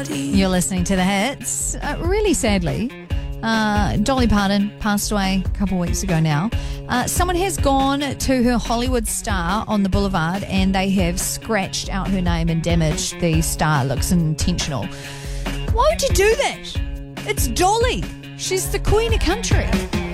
You're listening to The Hits. Really sadly, Dolly Parton passed away a couple of weeks ago now. Someone has gone to her Hollywood star on the boulevard and they have scratched out her name and damaged the star. It looks intentional. Why would you do that? It's Dolly. She's the queen of country.